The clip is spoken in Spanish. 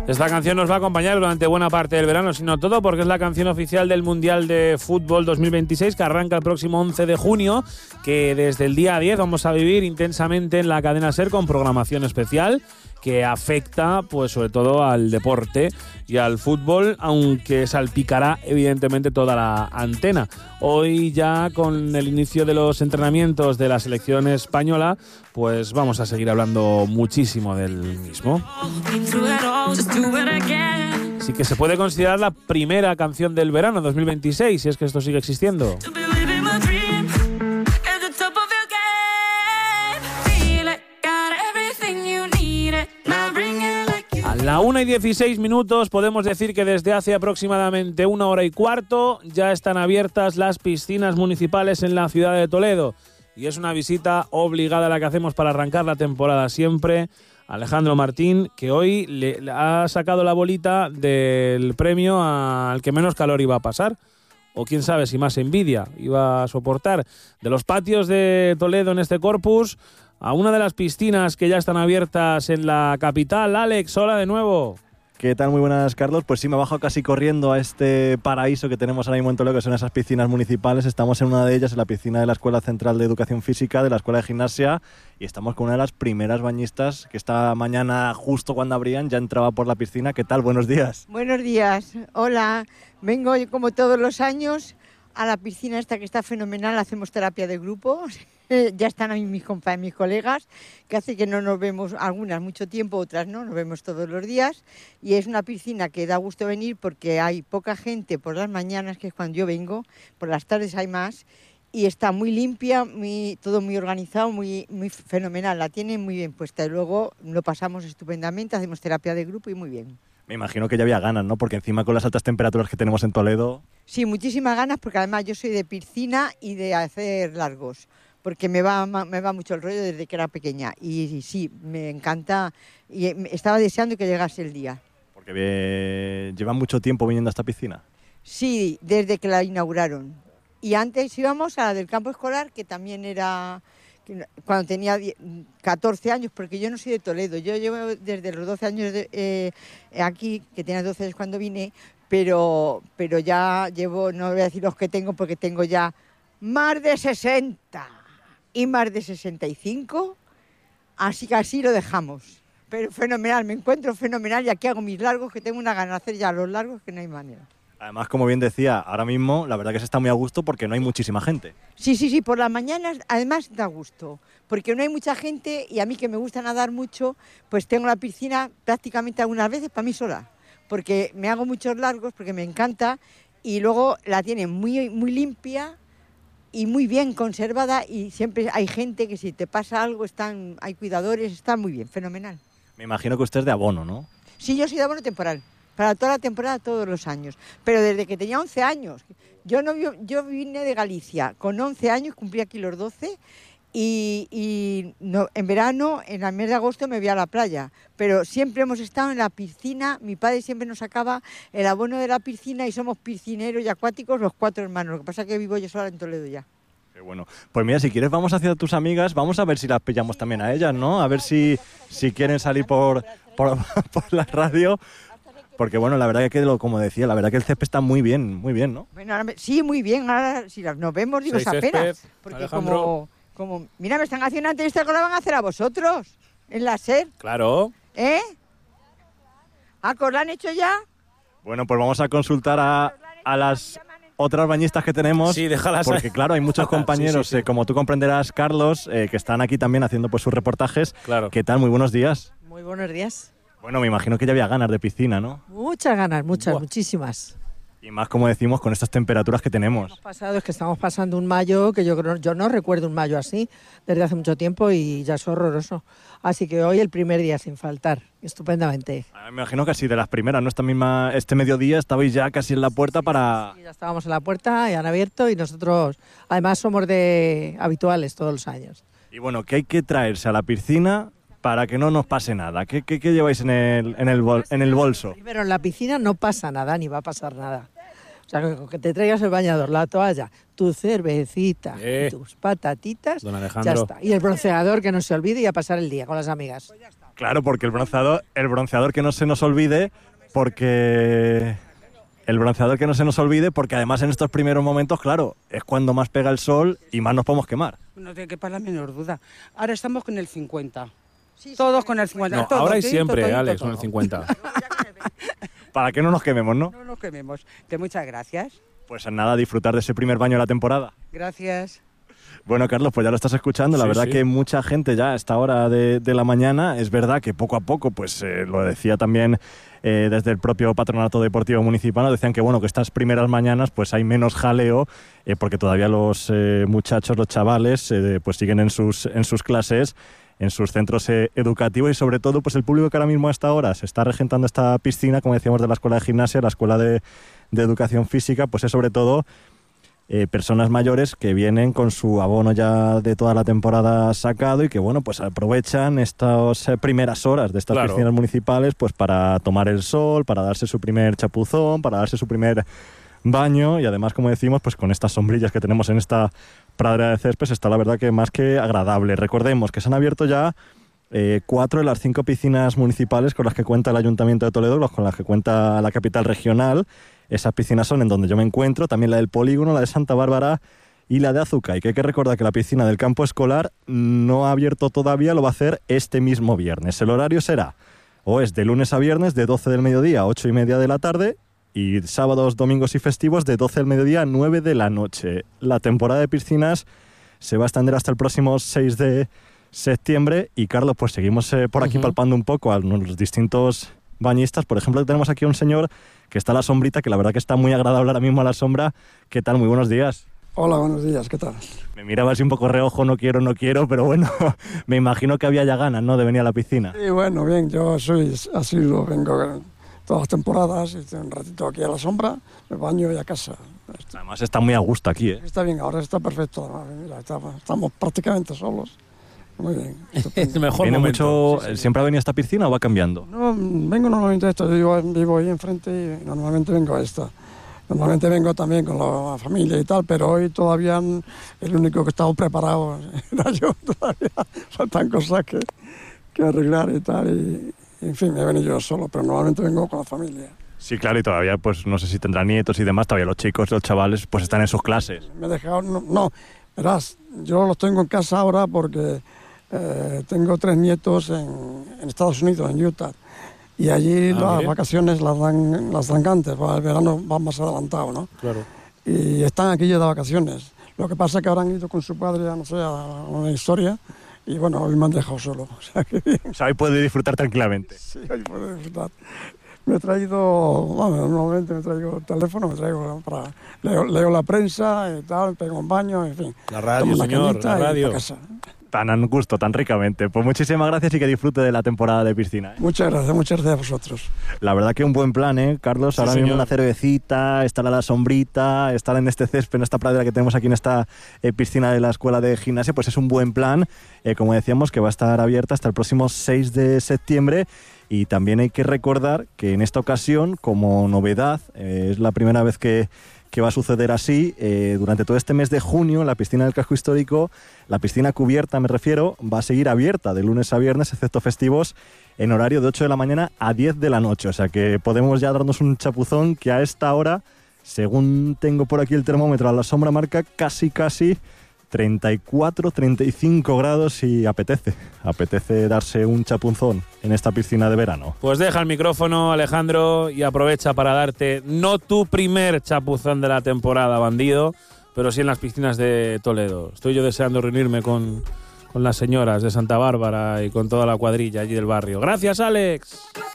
Esta canción nos va a acompañar durante buena parte del verano, sino todo porque es la canción oficial del Mundial de Fútbol 2026 que arranca el próximo 11 de junio, que desde el día 10 vamos a vivir intensamente en la cadena SER con programación especial que afecta pues sobre todo al deporte y al fútbol, aunque salpicará evidentemente toda la antena. Hoy ya con el inicio de los entrenamientos de la selección española, pues vamos a seguir hablando muchísimo del mismo. Así que se puede considerar la primera canción del verano 2026, si es que esto sigue existiendo. A la 1:16 podemos decir que desde hace aproximadamente 1 hora y cuarto ya están abiertas las piscinas municipales en la ciudad de Toledo. Y es una visita obligada la que hacemos para arrancar la temporada siempre. Alejandro Martín, que hoy le ha sacado la bolita del premio al que menos calor iba a pasar. O quién sabe si más envidia iba a soportar. De los patios de Toledo en este Corpus a una de las piscinas que ya están abiertas en la capital. Alex, hola de nuevo. ¿Qué tal? Muy buenas, Carlos. Pues sí, me bajo casi corriendo a este paraíso que tenemos ahora mismo en Toledo, que son esas piscinas municipales. Estamos en una de ellas, en la piscina de la Escuela Central de Educación Física, de la Escuela de Gimnasia, y estamos con una de las primeras bañistas que esta mañana, justo cuando abrían, ya entraba por la piscina. ¿Qué tal? Buenos días. Buenos días. Hola. Vengo como todos los años a la piscina esta que está fenomenal. Hacemos terapia de grupo. Ya están ahí mis colegas, que hace que no nos vemos, algunas mucho tiempo, otras no, nos vemos todos los días. Y es una piscina que da gusto venir porque hay poca gente por las mañanas, que es cuando yo vengo, por las tardes hay más. Y está muy limpia, todo muy organizado, muy fenomenal. La tienen muy bien puesta y luego lo pasamos estupendamente, hacemos terapia de grupo y muy bien. Me imagino que ya había ganas, ¿no? Porque encima con las altas temperaturas que tenemos en Toledo... Sí, muchísimas ganas, porque además yo soy de piscina y de hacer largos, porque me va mucho el rollo desde que era pequeña. Y sí, me encanta y estaba deseando que llegase el día. Porque llevan mucho tiempo viniendo a esta piscina. Sí, desde que la inauguraron. Y antes íbamos a la del campo escolar, que también era... cuando tenía 14 años, porque yo no soy de Toledo, yo llevo desde los 12 años aquí, que tenía 12 años cuando vine, pero ya llevo, no voy a decir los que tengo, porque tengo ya más de 60 y más de 65, así que así lo dejamos. Pero fenomenal, me encuentro fenomenal y aquí hago mis largos, que tengo una gana de hacer ya los largos que no hay manera. Además, como bien decía, ahora mismo la verdad que se está muy a gusto porque no hay muchísima gente. Sí, por las mañanas además da gusto, porque no hay mucha gente y a mí que me gusta nadar mucho, pues tengo la piscina prácticamente algunas veces para mí sola, porque me hago muchos largos, porque me encanta, y luego la tienen muy, muy limpia y muy bien conservada, y siempre hay gente que si te pasa algo, hay cuidadores, está muy bien, fenomenal. Me imagino que usted es de abono, ¿no? Sí, yo soy de abono temporal. Para toda la temporada, todos los años. Pero desde que tenía 11 años. Yo vine de Galicia con 11 años, cumplí aquí los 12, y no, en verano, en el mes de agosto, me voy a la playa. Pero siempre hemos estado en la piscina, mi padre siempre nos sacaba el abono de la piscina y somos piscineros y acuáticos los 4 hermanos. Lo que pasa es que vivo yo sola en Toledo ya. Qué bueno. Pues mira, si quieres vamos hacia tus amigas, vamos a ver si las pillamos también a ellas, ¿no? A ver si quieren salir por la radio. Porque bueno, la verdad que como decía, la verdad que el césped está muy bien, ¿no? Bueno, ahora sí, muy bien. Ahora si nos vemos, digo, esa pena. Porque como, mira, me están haciendo una entrevista que la van a hacer a vosotros, en la SER. Claro. ¿Eh? ¿Ah, que os la han hecho ya? Bueno, pues vamos a consultar a las otras bañistas que tenemos. Sí, déjalas. Porque claro, hay muchos compañeros, sí. Como tú comprenderás, Carlos, que están aquí también haciendo pues sus reportajes. Claro. ¿Qué tal? Muy buenos días. Muy buenos días. Bueno, me imagino que ya había ganas de piscina, ¿no? Muchas ganas, muchísimas. Y más, como decimos, con estas temperaturas que tenemos. Es que estamos pasando un mayo que yo no recuerdo un mayo así desde hace mucho tiempo y ya es horroroso. Así que hoy el primer día sin faltar, estupendamente. Me imagino que así de las primeras, ¿no? Este mediodía estabais ya casi en la puerta para... Sí, ya estábamos en la puerta y han abierto y nosotros además somos de habituales todos los años. Y bueno, ¿qué hay que traerse a la piscina para que no nos pase nada? ¿Qué lleváis en el bolso? Primero, en la piscina no pasa nada, ni va a pasar nada. O sea, que te traigas el bañador, la toalla, tu cervecita, tus patatitas, don Alejandro, ya está. Y el bronceador, que no se olvide, y a pasar el día con las amigas. Claro, porque el bronceador que no se nos olvide, porque además en estos primeros momentos, claro, es cuando más pega el sol y más nos podemos quemar. No te quepa la menor duda. Ahora estamos con el 50. Sí, Todos con el 50. No, todos, ahora y todito, siempre, todito, Alex, todo. con el 50. Para que no nos quememos, ¿no? No nos quememos. Que muchas gracias. Pues nada, disfrutar de ese primer baño de la temporada. Gracias. Bueno, Carlos, pues ya lo estás escuchando. La Sí, verdad sí. que mucha gente ya a esta hora de la mañana, es verdad que poco a poco, pues lo decía también desde el propio Patronato Deportivo Municipal, nos decían que bueno, que estas primeras mañanas pues hay menos jaleo, porque todavía los muchachos, los chavales, pues siguen en sus clases, en sus centros educativos y sobre todo pues el público que ahora mismo a esta hora se está regentando esta piscina, como decíamos, de la Escuela de Gimnasia, la Escuela de Educación Física, pues es sobre todo personas mayores que vienen con su abono ya de toda la temporada sacado y que bueno, pues aprovechan estas primeras horas de estas Claro. piscinas municipales pues para tomar el sol, para darse su primer chapuzón, para darse su primer baño y además, como decimos, pues con estas sombrillas que tenemos en esta pradera de césped está la verdad que más que agradable. Recordemos que se han abierto ya 4 de las 5 piscinas municipales con las que cuenta el Ayuntamiento de Toledo, con las que cuenta la capital regional. Esas piscinas son en donde yo me encuentro, también la del Polígono, la de Santa Bárbara y la de Azuca. Y que hay que recordar que la piscina del campo escolar no ha abierto todavía, lo va a hacer este mismo viernes. El horario será, o es de lunes a viernes, de 12 del mediodía a 8 y media de la tarde, y sábados, domingos y festivos de 12 del mediodía a 9 de la noche. La temporada de piscinas se va a extender hasta el próximo 6 de septiembre y Carlos, pues seguimos por aquí palpando un poco a los distintos bañistas. Por ejemplo, tenemos aquí a un señor que está a la sombrita, que la verdad que está muy agradable ahora mismo a la sombra. ¿Qué tal? Muy buenos días. Hola, buenos días, ¿qué tal? Me miraba así un poco reojo, no quiero, pero bueno, me imagino que había ya ganas, ¿no?, de venir a la piscina. Y bueno, bien, yo soy asiduo, vengo todas las temporadas, y estoy un ratito aquí a la sombra, me baño y a casa. Además está muy a gusto aquí, ¿eh? Está bien, ahora está perfecto, además, mira, estamos prácticamente solos. Muy bien. Es estupendo. mejor ¿Viene momento. mucho, siempre ha venido a esta piscina o va cambiando? No, vengo normalmente a esto, yo vivo ahí enfrente y normalmente vengo a esta. Normalmente vengo también con la familia y tal, pero hoy todavía el único que estaba preparado era yo, todavía faltan cosas que arreglar y tal, y en fin, me he venido yo solo, pero normalmente vengo con la familia. Sí, claro, y todavía, pues no sé si tendrá nietos y demás, todavía los chicos, los chavales, pues están en sus clases. Me he dejado, no, verás, yo los tengo en casa ahora porque tengo 3 nietos en Estados Unidos, en Utah, y allí las mire. vacaciones las dan antes, el verano va más adelantado, ¿no? Claro. Y están aquí ya de vacaciones. Lo que pasa es que ahora han ido con su padre, no sé, a una historia, y bueno, hoy me han dejado solo, o sea que bien. O sea, hoy puede disfrutar tranquilamente. Sí, hoy puedo disfrutar. Me he traído, bueno, normalmente me traigo teléfono, me traigo para leo la prensa y tal, pego un baño, en fin. La radio, Tomo una señor, cañita la y radio. pa' casa. Tan a gusto, tan ricamente. Pues muchísimas gracias y que disfrute de la temporada de piscina, ¿eh? Muchas gracias a vosotros. La verdad que un buen plan, ¿eh, Carlos? Sí, Ahora señor. mismo una cervecita, estar a la sombrita, estar en este césped, en esta pradera que tenemos aquí en esta piscina de la Escuela de Gimnasia, pues es un buen plan, como decíamos, que va a estar abierta hasta el próximo 6 de septiembre. Y también hay que recordar que en esta ocasión, como novedad, es la primera vez que va a suceder así, durante todo este mes de junio, la piscina del casco histórico, la piscina cubierta me refiero, va a seguir abierta de lunes a viernes, excepto festivos, en horario de 8 de la mañana a 10 de la noche. O sea que podemos ya darnos un chapuzón que a esta hora, según tengo por aquí el termómetro, a la sombra marca casi 34, 35 grados y apetece darse un chapuzón en esta piscina de verano. Pues deja el micrófono, Alejandro, y aprovecha para darte no tu primer chapuzón de la temporada, bandido, pero sí en las piscinas de Toledo. Estoy yo deseando reunirme con las señoras de Santa Bárbara y con toda la cuadrilla allí del barrio. Gracias, Alex.